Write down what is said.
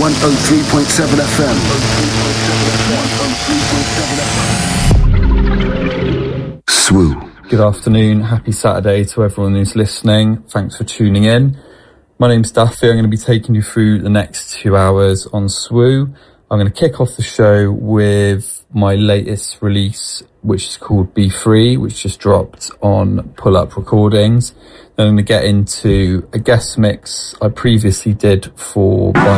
103.7 FM. Swoo. Good afternoon, happy Saturday to everyone who's listening. Thanks for tuning in. My name's Daffy. I'm going to be taking you through the next 2 hours on Swoo. I'm going to kick off the show with my latest release, which is called Be Free, which just dropped on Pull Up Recordings. Then I'm going to get into a guest mix I previously did for